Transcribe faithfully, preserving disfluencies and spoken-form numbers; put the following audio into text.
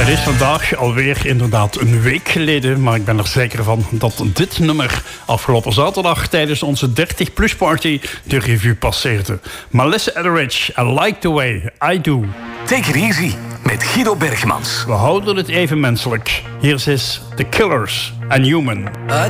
Het is vandaag alweer inderdaad een week geleden, maar ik ben er zeker van dat dit nummer afgelopen zaterdag tijdens onze dertig plus party de revue passeerde. Melissa Etheridge, I Like the Way I Do. Take it easy met Guido Bergmans. We houden het even menselijk. Hier is The Killers and Human.